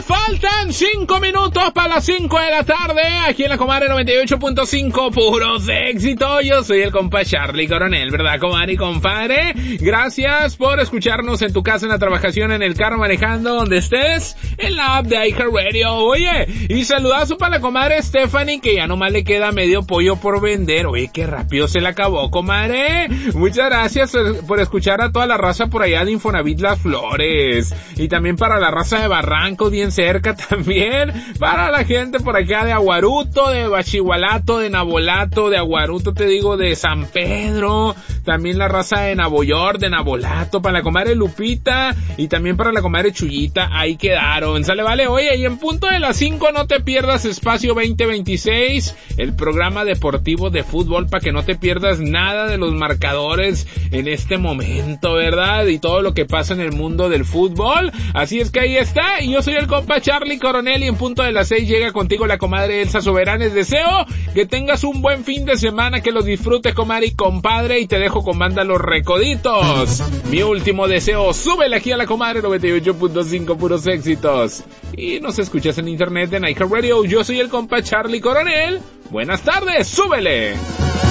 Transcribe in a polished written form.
Faltan 5 minutos para las 5 de la tarde, aquí en la Comadre 98.5, puros éxito. Yo soy el compa Charlie Coronel, ¿verdad, comadre y compadre? Gracias por escucharnos en tu casa, en la trabajación, en el carro, manejando, donde estés, en la app de iHeartRadio. Oye, y saludazo para la comadre Stephanie, que ya nomás le queda medio pollo por vender. Oye, qué rápido se le acabó, comadre. Muchas gracias por escuchar a toda la raza por allá de Infonavit Las Flores. Y también para la raza de Barranco, bien cerca también, para la gente por acá de Aguaruto, de Bachihualato, de Nabolato, de Aguaruto, te digo, de San Pedro, también la raza de Navoyor, de Nabolato, para la comadre Lupita, y también para la comadre Chuyita. Ahí quedaron, sale, vale. Oye, y en punto de las 5 no te pierdas Espacio 2026, el programa deportivo de fútbol, para que no te pierdas nada de los marcadores en este momento, ¿verdad? Y todo lo que pasa en el mundo del fútbol. Así es que ahí está, y yo soy el compa Charlie Coronel, y en punto de las 6 llega contigo la comadre Elsa Soberanes. Deseo que tengas un buen fin de semana, que lo disfrutes, comadre y compadre, y te dejo con banda Los Recoditos. Mi último deseo, súbele aquí a la comadre 98.5, puros éxitos. Y nos escuchas en internet en iHeartRadio. Yo soy el compa Charlie Coronel. Buenas tardes, súbele.